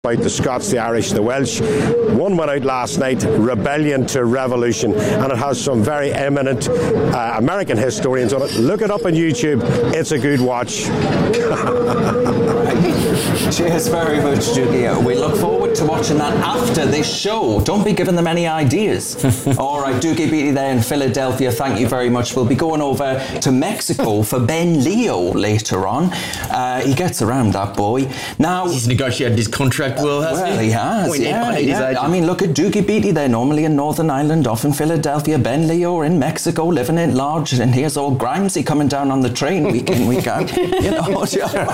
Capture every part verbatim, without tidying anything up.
The Scots, the Irish, the Welsh. One went out last night, Rebellion to Revolution, and it has some very eminent uh, American historians on it. Look it up on YouTube. It's a good watch. Cheers very much, Doogie. We look forward to watching that after this show. Don't be giving them any ideas. All right, Doogie Beattie there in Philadelphia, thank you very much. We'll be going over to Mexico for Ben Leo later on. Uh, he gets around, that boy. Now, he's negotiated his contract well, hasn't well, he? he has, When yeah. he yeah. I mean, look at Doogie Beattie there, normally in Northern Ireland, off in Philadelphia. Ben Leo in Mexico, living at large, and here's old Grimesy coming down on the train week in, week out. You know,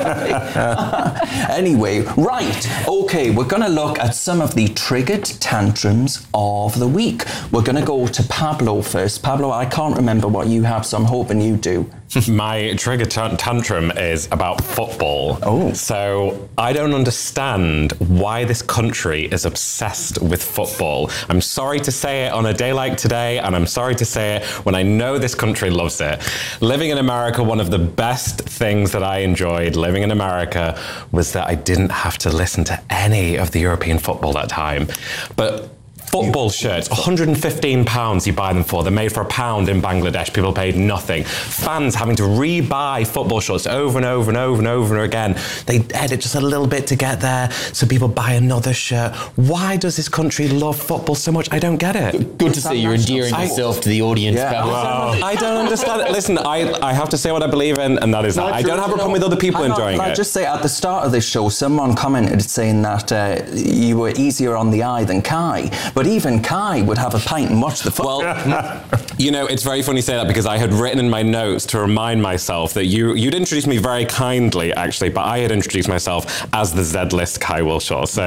anyway, right, okay, we're going to look at some of the triggered tantrums of the week. We're going to go to Pablo first. Pablo, I can't remember what you have, so I'm hoping you do. My trigger t- tantrum is about football. Oh. So I don't understand why this country is obsessed with football. I'm sorry to say it on a day like today, and I'm sorry to say it when I know this country loves it. Living in America, one of the best things that I enjoyed living in America was that I didn't have to listen to any of the European football that time. But football shirts, one hundred fifteen pounds you buy them for. They're made for a pound in Bangladesh. People paid nothing. Fans having to re-buy football shirts over and over and over and over and again. They edit just a little bit to get there, so people buy another shirt. Why does this country love football so much? I don't get it. Good to see you're endearing I, yourself to the audience. Yeah. Wow. I don't understand it. Listen, I, I have to say what I believe in, and that is that. I don't have a problem with other people Hang enjoying on, can it. I just say, at the start of this show, someone commented saying that uh, you were easier on the eye than Kai. But even Kai would have a pint and watch the football. Well, you know, it's very funny you say that, because I had written in my notes to remind myself that you, you'd introduced me very kindly, actually, but I had introduced myself as the Z-list Kai Wilshaw. So,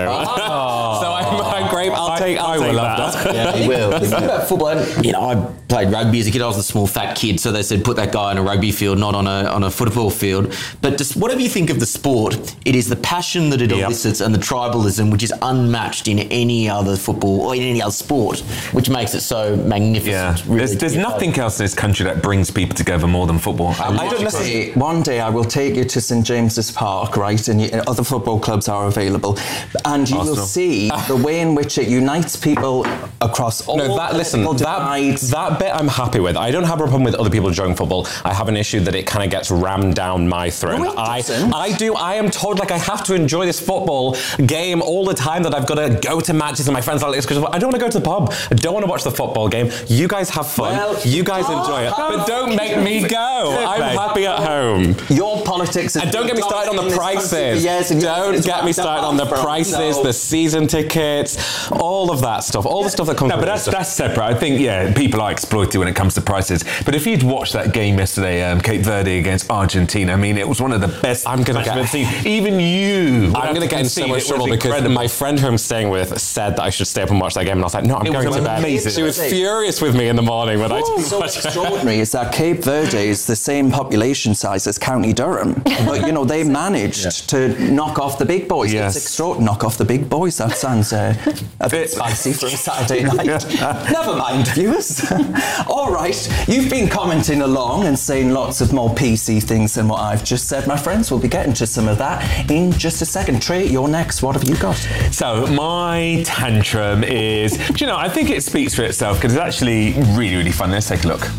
oh. so I'm, I'm great. I'll take, I'll I take will that. love that. Yeah, he will. The thing about football, and, you know, I played rugby as a kid. I was a small fat kid, so they said put that guy on a rugby field, not on a on a football field. But just whatever you think of the sport, it is the passion that it Yep. elicits and the tribalism, which is unmatched in any other football or in any other sport, which makes it so magnificent. Yeah, really. there's, there's nothing else in this country that brings people together more than football. I, I don't necessarily. One day I will take you to St James's Park, right, and, you, and other football clubs are available, and you Arsenal. will see the way in which it unites people across all No, that listen, political that, divides. that bit I'm happy with. I don't have a problem with other people enjoying football. I have an issue that it kind of gets rammed down my throat. No, it I, doesn't. I do. I am told like I have to enjoy this football game all the time. That I've got to go to matches and my friends are like, because I don't want to go to the pub. I don't want to watch the football game. You guys have fun. Well, you guys oh, enjoy it, oh, but don't make me go. I'm happy at home. Your politics. And don't get me started on the prices. Yes, and don't get me started on the prices, no. the season tickets, all of that stuff, all the stuff that comes. No, but with that's stuff. that's separate. I think, yeah, people are exploited when it comes to prices. But if you'd watched that game yesterday, um, Cape Verde against Argentina, I mean, it was one of the best I'm gonna matches get- I've seen. Even you. I'm going to get in so much trouble because my friend who I'm staying with said that I should stay up and watch that game, and I was like, no, I'm It going was to bed. amazing. She was furious with me in the morning when I What's didn't so watch it. extraordinary is that Cape Verde is the same population size as County Durham, but you know they managed yeah. to knock off the big boys. Yes. It's extraordinary. Knock off the big boys. That sounds uh, a bit spicy for a Saturday night. Never mind, viewers. All right, you've been commenting along and saying lots of more P C things than what I've just said, my friends. We'll be getting to some of that in just a second. Trey, you're next. What have you got? So my tantrum is, do you know, I think it speaks for itself because it's actually really, really fun. Let's take a look.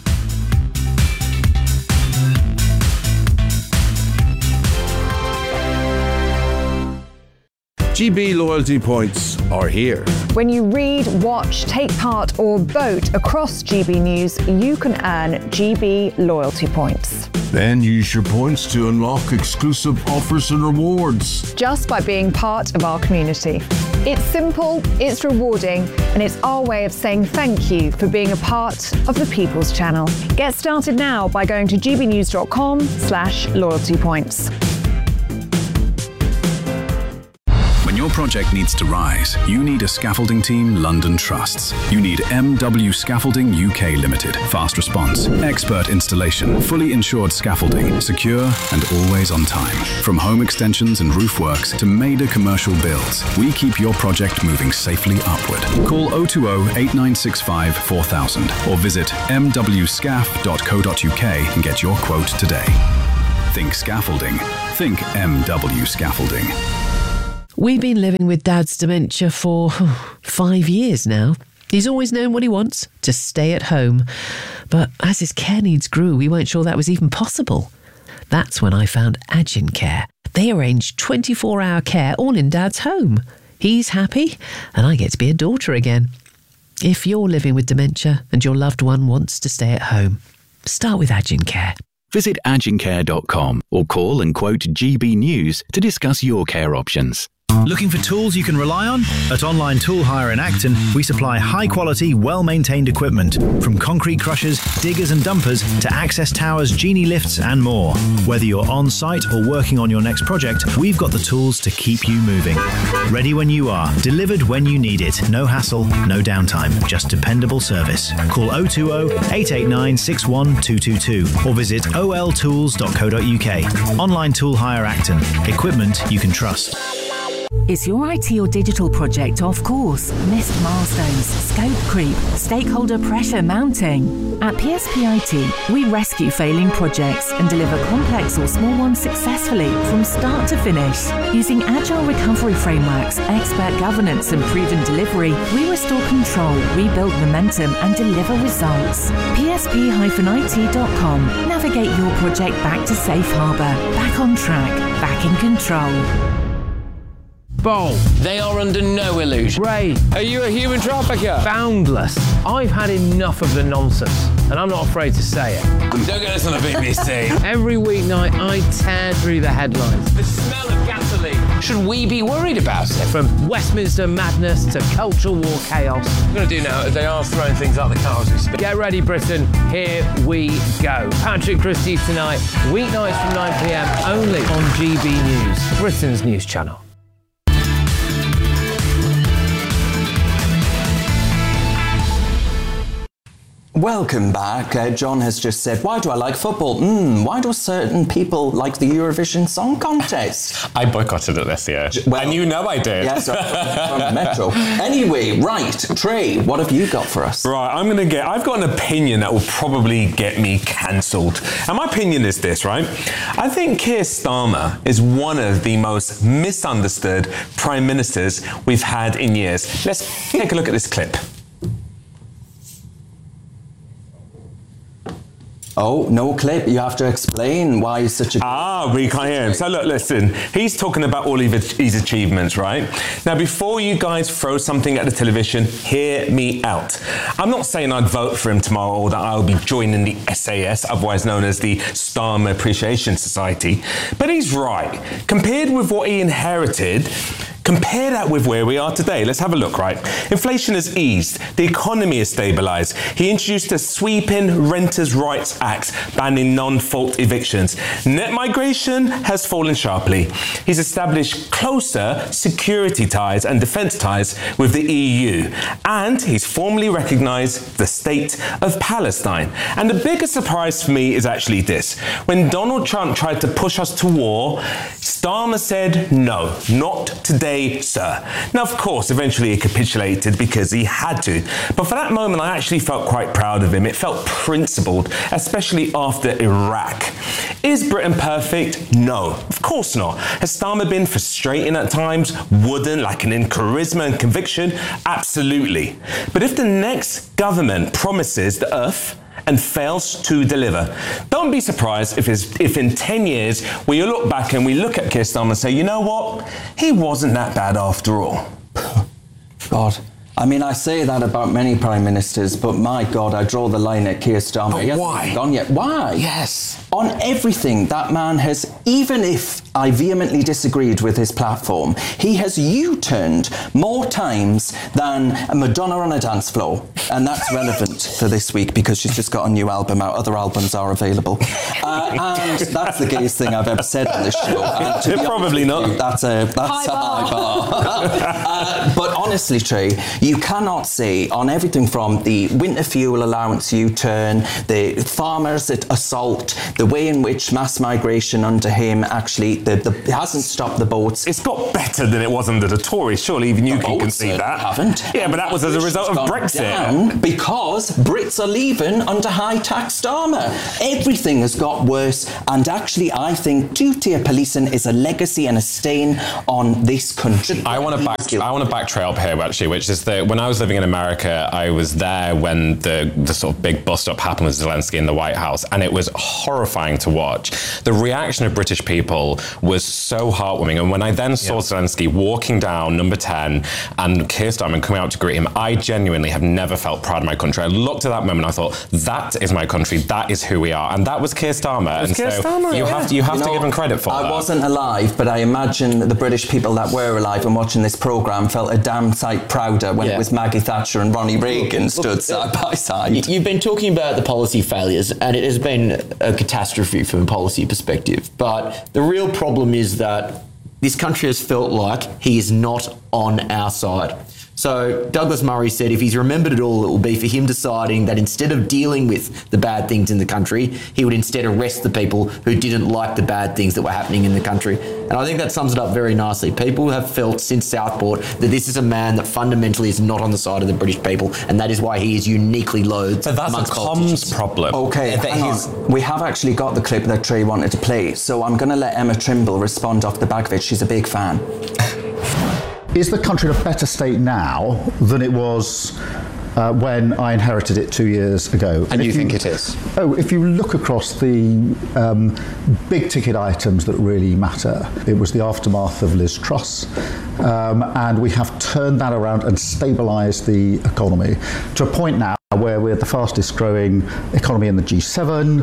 G B loyalty points are here. When you read, watch, take part or vote across G B News, you can earn G B loyalty points. Then use your points to unlock exclusive offers and rewards. Just by being part of our community. It's simple, it's rewarding, and it's our way of saying thank you for being a part of the People's Channel. Get started now by going to gbnews.com slash loyalty points. When your project needs to rise, you need a scaffolding team London trusts. You need M W Scaffolding U K Limited. Fast response, expert installation, fully insured scaffolding, secure and always on time. From home extensions and roof works to major commercial builds, we keep your project moving safely upward. Call oh two oh, eight nine six five, four thousand or visit m w scaff dot co dot u k and get your quote today. Think scaffolding. Think M W Scaffolding. We've been living with Dad's dementia for five years now. He's always known what he wants, to stay at home. But as his care needs grew, we weren't sure that was even possible. That's when I found Agin Care. They arrange twenty-four hour care all in Dad's home. He's happy, and I get to be a daughter again. If you're living with dementia and your loved one wants to stay at home, start with Agin Care. Visit agin care dot com or call and quote G B News to discuss your care options. Looking for tools you can rely on? At Online Tool Hire in Acton, we supply high-quality, well-maintained equipment, from concrete crushers, diggers and dumpers to access towers, genie lifts and more. Whether you're on-site or working on your next project, we've got the tools to keep you moving. Ready when you are, delivered when you need it. No hassle, no downtime, just dependable service. Call oh two oh, eight eight nine, six one two two two or visit o l tools dot co dot u k. Online Tool Hire Acton. Equipment you can trust. Is your I T or digital project off course? Missed milestones, scope creep, stakeholder pressure mounting? At P S P I T, we rescue failing projects and deliver complex or small ones successfully from start to finish. Using agile recovery frameworks, expert governance and proven delivery, we restore control, rebuild momentum and deliver results. P S P I T dot com. Navigate your project back to safe harbour, back on track, back in control. Bowl. They are under no illusion. Ray. Are you a human trafficker? Boundless. I've had enough of the nonsense, and I'm not afraid to say it. Don't get us on the B B C. Every weeknight, I tear through the headlines. The smell of gasoline. Should we be worried about it? From Westminster madness to cultural war chaos. What I'm going to do now is they are throwing things out the car as we speak. Get ready, Britain. Here we go. Patrick Christie tonight, weeknights from nine p m, only on G B News, Britain's news channel. Welcome back. Uh, John has just said, why do I like football? Mm, why do certain people like the Eurovision Song Contest? I boycotted it this year. Well, and you know I did. Yes, from Metro. Anyway, right, Trey, what have you got for us? Right, I'm going to get, I've got an opinion that will probably get me cancelled. And my opinion is this, right? I think Keir Starmer is one of the most misunderstood prime ministers we've had in years. Let's take a look at this clip. Oh, no clip. You have to explain why he's such a... Ah, we can't hear him. So look, listen, he's talking about all of his achievements, right? Now, before you guys throw something at the television, hear me out. I'm not saying I'd vote for him tomorrow or that I'll be joining the S A S, otherwise known as the Starmer Appreciation Society. But he's right. Compared with what he inherited, compare that with where we are today. Let's have a look, right? Inflation has eased. The economy has stabilised. He introduced a sweeping Renters' Rights Act banning non-fault evictions. Net migration has fallen sharply. He's established closer security ties and defence ties with the E U. And he's formally recognised the State of Palestine. And the biggest surprise for me is actually this. When Donald Trump tried to push us to war, Starmer said, no, not today, sir. Now, of course, eventually he capitulated because he had to. But for that moment, I actually felt quite proud of him. It felt principled, especially after Iraq. Is Britain perfect? No, of course not. Has Starmer been frustrating at times? Wooden, lacking in charisma and conviction? Absolutely. But if the next government promises the earth and fails to deliver, don't be surprised if, if in ten years we look back and we look at Keir Starmer and say, you know what, he wasn't that bad after all. God. I mean, I say that about many prime ministers, but my God, I draw the line at Keir Starmer. Oh, he hasn't why? Gone yet. Why? Yes. On everything that man has, even if I vehemently disagreed with his platform, he has U-turned more times than a Madonna on a dance floor. And that's relevant for this week because she's just got a new album out. Other albums are available. Uh, and that's the gayest thing I've ever said on this show. And to be Probably not. You, that's a, that's high a high bar. uh, but honestly, Trey, you cannot say on everything from the winter fuel allowance U-turn, the farmers at assault, the way in which mass migration under him actually the, the, it hasn't stopped the boats. It's got better than it was under the Tories. Surely even you the can concede that. Haven't. Yeah, but that was as a result of Brexit. Because Brits are leaving under high taxed armour. Everything has got worse, and actually, I think two-tier policing is a legacy and a stain on this country. I want to back. I want to backtrack up here actually, which is that when I was living in America, I was there when the the sort of big bust-up happened with Zelensky in the White House, and it was horrifying to watch. The reaction of British people was so heartwarming, and when I then saw yeah. Zelensky walking down number ten and Keir Starmer coming out to greet him, I genuinely have never felt proud of my country. I looked at that moment, I thought, that is my country, that is who we are, and that was Keir Starmer. And Keir so Starmer, you yeah. have to, you have you to know, give him credit for I that. I wasn't alive, but I imagine the British people that were alive and watching this programme felt a damn sight prouder when yeah. it was Maggie Thatcher and Ronnie Reagan look, stood look, side by side. You've been talking about the policy failures, and it has been a catastrophe from a policy perspective. But the real problem is that this country has felt like he is not on our side. So Douglas Murray said if he's remembered at all, it will be for him deciding that instead of dealing with the bad things in the country, he would instead arrest the people who didn't like the bad things that were happening in the country. And I think that sums it up very nicely. People have felt since Southport that this is a man that fundamentally is not on the side of the British people, and that is why he is uniquely loathed. But that's amongst a comms problem. Okay, hang on. We have actually got the clip that Trey wanted to play, so I'm going to let Emma Trimble respond off the back of it. She's a big fan. Is the country in a better state now than it was uh, when I inherited it two years ago? And, and you think you, it is? Oh, if you look across the um, big ticket items that really matter, it was the aftermath of Liz Truss, um, and we have turned that around and stabilised the economy to a point now where we're the fastest growing economy in the G seven.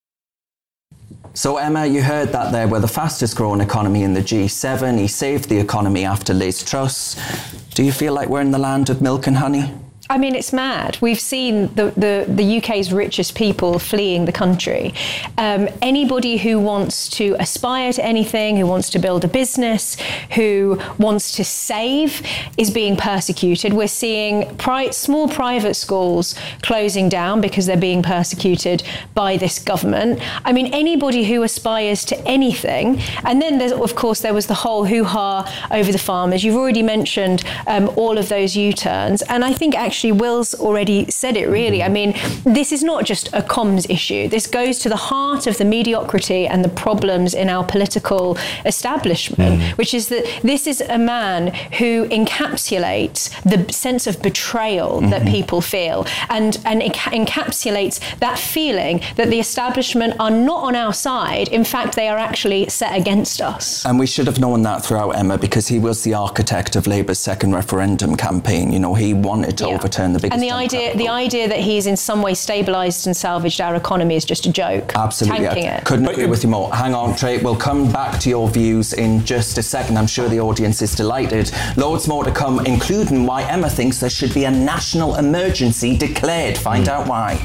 So, Emma, you heard that there. We're the fastest growing economy in the G seven. He saved the economy after Liz Truss. Do you feel like we're in the land of milk and honey? I mean, it's mad. We've seen the, the, the U K's richest people fleeing the country. Um, anybody who wants to aspire to anything, who wants to build a business, who wants to save, is being persecuted. We're seeing pri- small private schools closing down because they're being persecuted by this government. I mean, anybody who aspires to anything. And then, there's, of course, there was the whole hoo-ha over the farmers. You've already mentioned um, all of those U-turns. And I think actually Actually, Will's already said it, really. I mean, this is not just a comms issue. This goes to the heart of the mediocrity and the problems in our political establishment, mm. which is that this is a man who encapsulates the sense of betrayal mm-hmm. that people feel and, and enca- encapsulates that feeling that the establishment are not on our side. In fact, they are actually set against us. And we should have known that throughout, Emma, because he was the architect of Labour's second referendum campaign. You know, he wanted to yeah. overturn the biggest. And the idea, the idea that he's in some way stabilised and salvaged our economy is just a joke. Absolutely, tanking I it. couldn't but agree with you more. Hang on, Trey. We'll come back to your views in just a second. I'm sure the audience is delighted. Loads more to come, including why Emma thinks there should be a national emergency declared. Find mm. out why.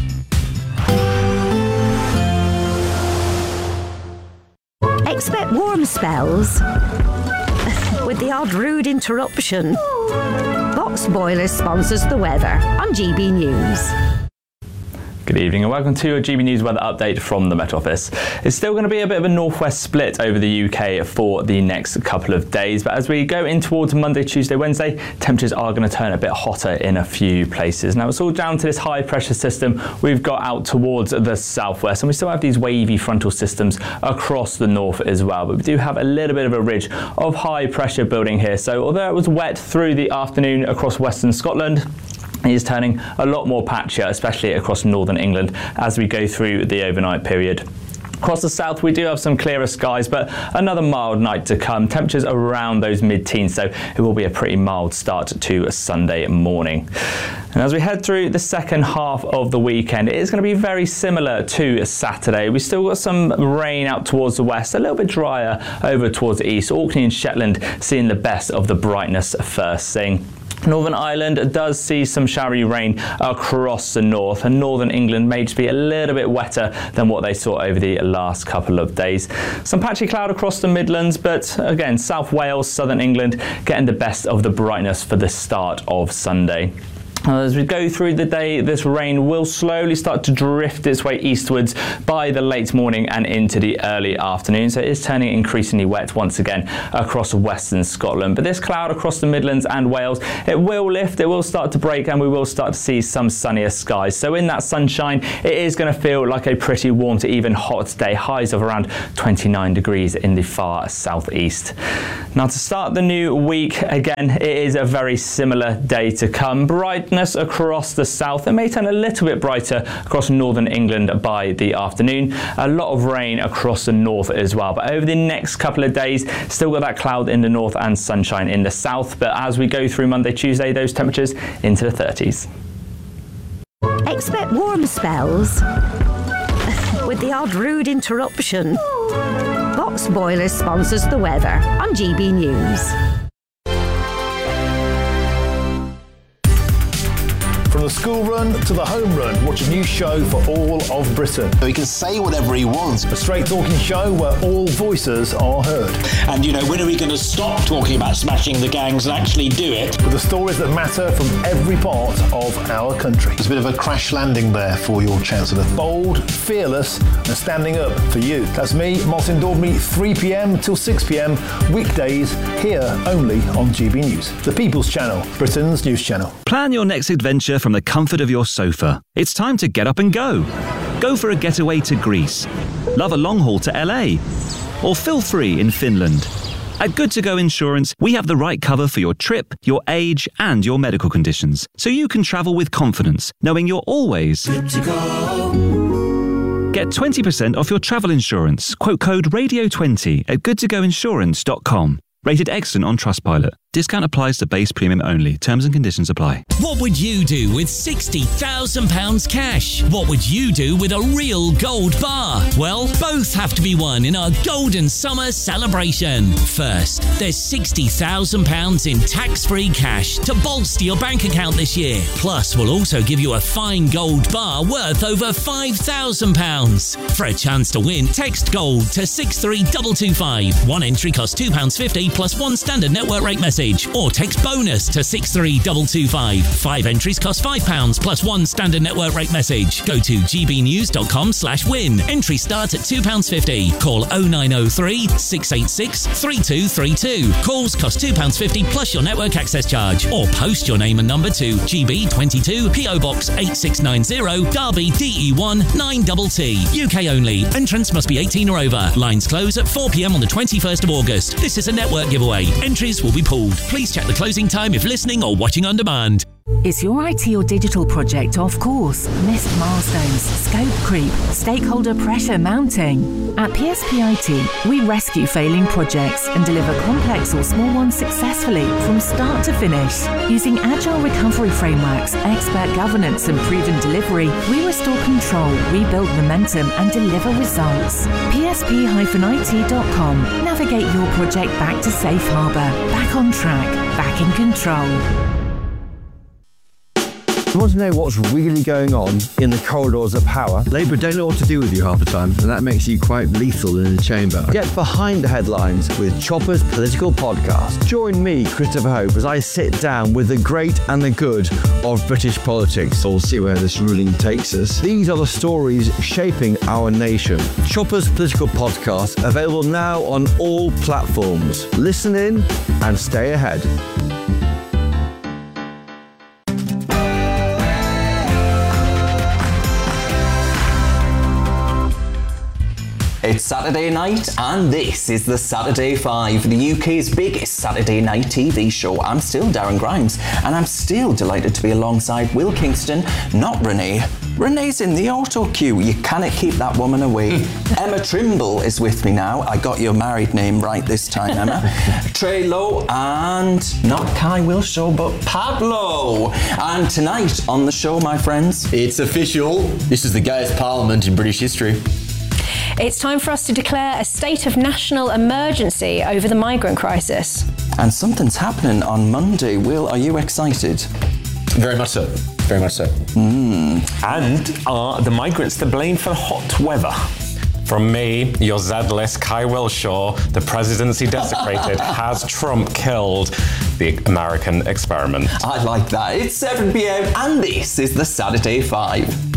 Expect warm spells with the odd rude interruption. Box Boilers sponsors the weather on G B News. Good evening and welcome to your G B News weather update from the Met Office. It's still going to be a bit of a northwest split over the U K for the next couple of days, but as we go in towards Monday, Tuesday, Wednesday, temperatures are going to turn a bit hotter in a few places. Now it's all down to this high pressure system we've got out towards the southwest, and we still have these wavy frontal systems across the north as well, but we do have a little bit of a ridge of high pressure building here. So although it was wet through the afternoon across western Scotland, it is turning a lot more patchier, especially across northern England as we go through the overnight period. Across the south, we do have some clearer skies, but another mild night to come. Temperatures around those mid-teens, so it will be a pretty mild start to a Sunday morning. And as we head through the second half of the weekend, it is going to be very similar to Saturday. We've still got some rain out towards the west, a little bit drier over towards the east. Orkney and Shetland seeing the best of the brightness first thing. Northern Ireland does see some showery rain across the north, and northern England may just be a little bit wetter than what they saw over the last couple of days. Some patchy cloud across the Midlands, but again, South Wales, southern England getting the best of the brightness for the start of Sunday. As we go through the day, this rain will slowly start to drift its way eastwards by the late morning and into the early afternoon. So it is turning increasingly wet once again across western Scotland. But this cloud across the Midlands and Wales, it will lift, it will start to break, and we will start to see some sunnier skies. So in that sunshine, it is going to feel like a pretty warm to even hot day. Highs of around twenty-nine degrees in the far southeast. Now to start the new week, again, it is a very similar day to come. Brightness across the south. It may turn a little bit brighter across northern England by the afternoon. A lot of rain across the north as well. But over the next couple of days, still got that cloud in the north and sunshine in the south. But as we go through Monday, Tuesday, those temperatures into the thirties. Expect warm spells with the odd rude interruption. Box Boilers sponsors the weather on G B News. From the school run to the home run, watch a new show for all of Britain. He can say whatever he wants. A straight talking show where all voices are heard. And, you know, when are we going to stop talking about smashing the gangs and actually do it? With the stories that matter from every part of our country. There's a bit of a crash landing there for your Chancellor. Bold, fearless and standing up for you. That's me, Martin Daubney, three p m till six p m, weekdays, here only on G B News. The People's Channel, Britain's news channel. Plan your next adventure from the comfort of your sofa. It's time to get up and go. Go for a getaway to Greece. Love a long haul to L A. Or feel free in Finland. At Good To Go Insurance, we have the right cover for your trip, your age, and your medical conditions, so you can travel with confidence, knowing you're always good to go. Get twenty percent off your travel insurance. Quote code radio twenty at good to go insurance dot com. Rated excellent on Trustpilot. Discount applies to base premium only. Terms and conditions apply. What would you do with sixty thousand pounds cash? What would you do with a real gold bar? Well, both have to be won in our Golden Summer celebration. First, there's sixty thousand pounds in tax-free cash to bolster your bank account this year. Plus, we'll also give you a fine gold bar worth over five thousand pounds. For a chance to win, text GOLD to six three two two five. One entry costs two pounds fifty plus one standard network rate message. Or text bonus to six three two two five. Five entries cost five pounds plus one standard network rate message. Go to g b news dot com slash win. Entry starts at two pounds fifty. Call oh nine oh three, six eight six, three two three two. Calls cost two pounds fifty plus your network access charge. Or post your name and number to G B twenty-two P O Box eight six nine zero, Derby D E one nine T T. U K only. Entrance must be eighteen or over. Lines close at four p m on the twenty-first of August. This is a network giveaway. Entries will be pulled. Please check the closing time if listening or watching on demand. Is your I T or digital project off course? Missed milestones, scope creep, stakeholder pressure mounting? At P S P I T, we rescue failing projects and deliver complex or small ones successfully from start to finish. Using agile recovery frameworks, expert governance and proven delivery, we restore control, rebuild momentum and deliver results. P S P I T dot com. Navigate your project back to safe harbour, back on track, back in control. You want to know what's really going on in the corridors of power? Labour don't know what to do with you half the time, and that makes you quite lethal in the chamber. Get behind the headlines with Chopper's Political Podcast. Join me, Christopher Hope, as I sit down with the great and the good of British politics. We'll see where this ruling takes us. These are the stories shaping our nation. Chopper's Political Podcast, available now on all platforms. Listen in and stay ahead. It's Saturday night, and this is the Saturday Five, the U K's biggest Saturday night T V show. I'm still Darren Grimes, and I'm still delighted to be alongside Will Kingston, not Renee. Renee's in the auto queue. You cannot keep that woman away. Emma Trimble is with me now. I got your married name right this time, Emma. Trey Lowe, and not Kai Wilshaw, but Pablo. And tonight on the show, my friends, it's official. This is the gayest parliament in British history. It's time for us to declare a state of national emergency over the migrant crisis. And something's happening on Monday. Will, are you excited? Very much so. Very much so. Mm. And are the migrants to blame for hot weather? From me, your Z-list, Kai Wilshaw, the presidency desecrated. Has Trump killed the American experiment? I like that. It's seven p.m. and this is the Saturday Five.